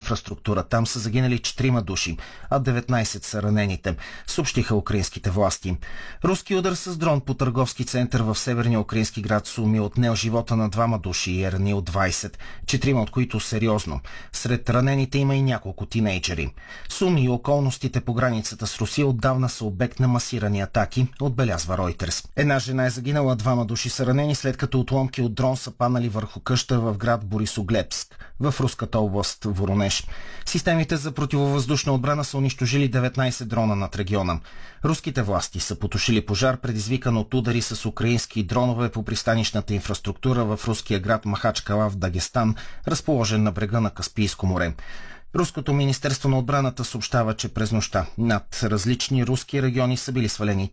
инфраструктура. Там са загинали 4 души, а 19 са ранените, съобщиха украинските власти. Руски удар с дрон по търговски център в северния украински град Суми отнел живота на 2 души и е ранил 20, 4 от които сериозно. Сред ранените има и няколко тинейджери. Суми и околностите по границата с Русия отдавна са обект на масирани атаки, отбелязва Reuters. Една жена е загинала, 2 души са ранени, след като отломки от дрон са паднали върху къща в град Борисоглебск, в руската област Воронеж. Системите за противовъздушна отбрана са унищожили 19 дрона над региона. Руските власти са потушили пожар, предизвикан от удари с украински дронове по пристанищната инфраструктура в руския град Махачкала в Дагестан, разположен на брега на Каспийско море. Руското министерство на отбраната съобщава, че през нощта над различни руски региони са били свалени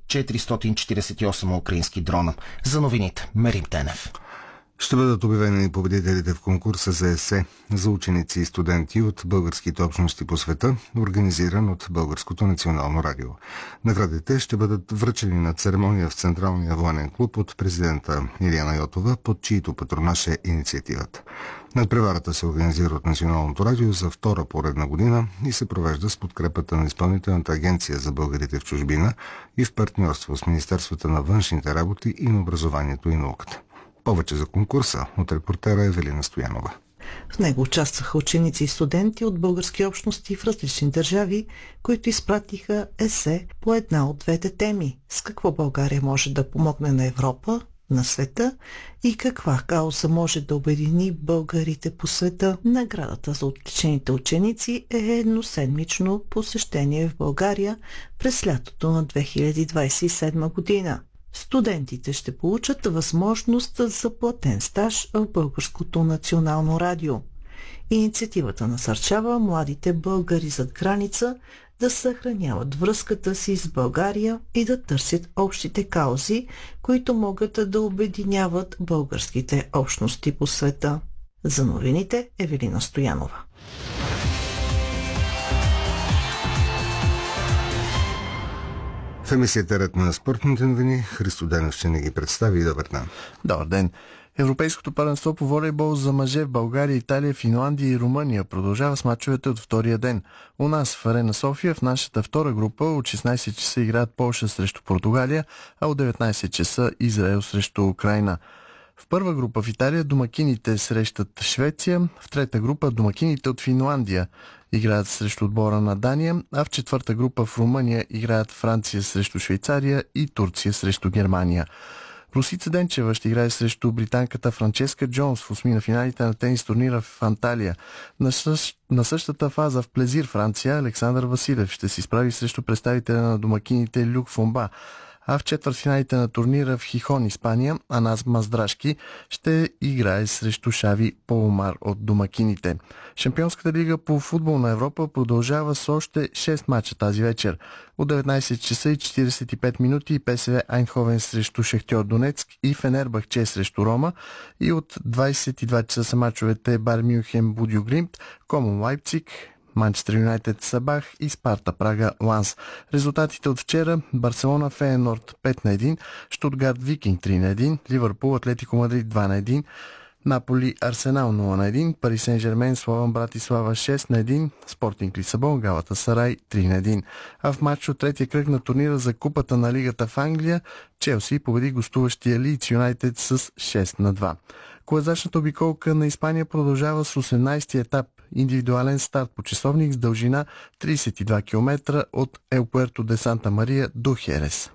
448 украински дрона. За новините Мерим Тенев. Ще бъдат обявени победителите в конкурса за есе за ученици и студенти от българските общности по света, организиран от Българското национално радио. Наградите ще бъдат връчени на церемония в Централния военен клуб от президента Илияна Йотова, под чието патронаж е инициативата. Надпреварата се организира от Националното радио за втора поредна година и се провежда с подкрепата на Изпълнителната агенция за българите в чужбина и в партньорство с Министерствата на външните работи и на образованието и науката. Повече за конкурса от репортера Евелина Стоянова. В него участваха ученици и студенти от български общности в различни държави, които изпратиха есе по една от двете теми: с какво България може да помогне на Европа, на света и каква кауза може да обедини българите по света. Наградата за отличените ученици е едноседмично посещение в България през лятото на 2027 година. Студентите ще получат възможност за платен стаж в Българското национално радио. Инициативата насърчава младите българи зад граница да съхраняват връзката си с България и да търсят общите каузи, които могат да обединяват българските общности по света. За новините Евелина Стоянова. В емисията Ред на спортните новини Христо Денов ще ни ги представи. Добър ден. Добър ден. Европейското първенство по волейбол за мъже в България, Италия, Финландия и Румъния продължава с мачовете от втория ден. У нас в Арена София в нашата втора група от 16 часа играят Полша срещу Португалия, а от 19 часа Израел срещу Украйна. В първа група в Италия домакините срещат Швеция, в трета група домакините от Финландия играят срещу отбора на Дания, а в четвърта група в Румъния играят Франция срещу Швейцария и Турция срещу Германия. Русица Денчева ще играе срещу британката Франческа Джонс в осми на финалите на тенис турнира в Анталия. На същата фаза в Плезир, Франция, Александър Василев ще се изправи срещу представителя на домакините Люк Фомба. А в четвъртфиналите на турнира в Хихон, Испания, Анас Маздрашки ще играе срещу Шави Поломар от домакините. Шампионската лига по футбол на Европа продължава с още 6 мача тази вечер. От 19 часа и 45 минути ПСВ Айнховен срещу Шахтьор Донецк и Фенербахче срещу Рома, и от 22 часа са мачовете Бар Мюнхен Будю Гримт, Комон Лайпциг, Манчестър Юнайтед Сабах и Спарта Прага Ланс. Резултатите от вчера: Барселона Фейенорд 5-1, Штутгарт Викинг 3-1, Ливърпул Атлетико Мадрид 2-1, Наполи Арсенал 0-1, Пари Сен-Жермен Слован Братислава 6-1, Спортинг Лисабон Галата Сарай 3-1. А в матч от третия кръг на турнира за Купата на лигата в Англия, Челси победи гостуващия Лийдс Юнайтед с 6-2. Колезачната обиколка на Испания продължава с 18-ти етап. Индивидуален старт по часовник с дължина 32 км от Ел Пуерто де Санта Мария до Херес.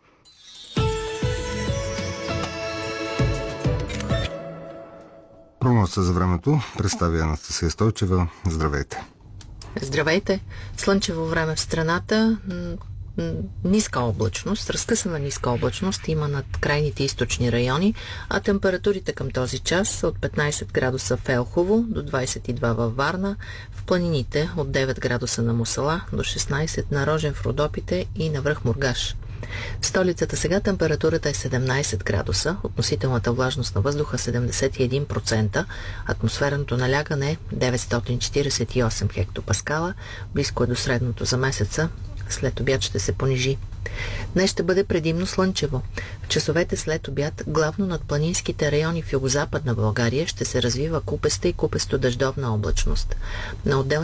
Прогноза за времето представя Анастасия Стойчева. Здравейте! Здравейте! Слънчево време в страната. Ниска облачност, разкъсана ниска облачност има над крайните източни райони, а температурите към този час са от 15 градуса в Елхово до 22 във Варна, в планините от 9 градуса на Мусала до 16 на Рожен в Родопите и на връх Мургаш. В столицата сега температурата е 17 градуса, относителната влажност на въздуха 71%, атмосферното налягане 948 хектопаскала, близко е до средното за месеца. След обяд ще се понижи. Днес ще бъде предимно слънчево. В часовете след обяд, главно над планинските райони в югозападна България, ще се развива купеста и купесто-дъждовна облачност. На отделни